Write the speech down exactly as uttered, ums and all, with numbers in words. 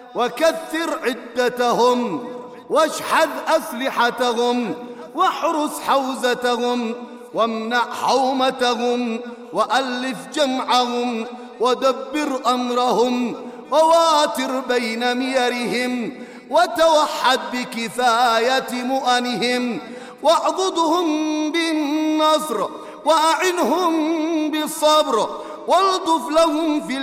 وكثر عدتهم واشحذ أسلحتهم واحرس حوزتهم وامنع حومتهم وألف جمعهم ودبر أمرهم وواتر بين ميرهم وتوحد بكفاية مؤنهم واعضدهم بالنصر وأعنهم بالصبر والطف لهم في